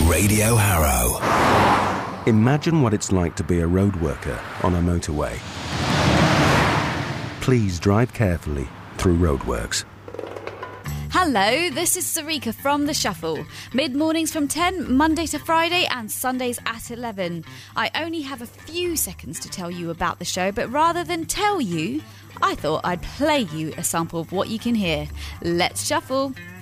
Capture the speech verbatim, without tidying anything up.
Radio Harrow. Imagine what it's like to be a road worker on a motorway. Please drive carefully through roadworks. Hello, this is Sarika from The Shuffle. Mid-mornings from ten, Monday to Friday, and Sundays at eleven. I only have a few seconds to tell you about the show, but rather than tell you, I thought I'd play you a sample of what you can hear. Let's shuffle.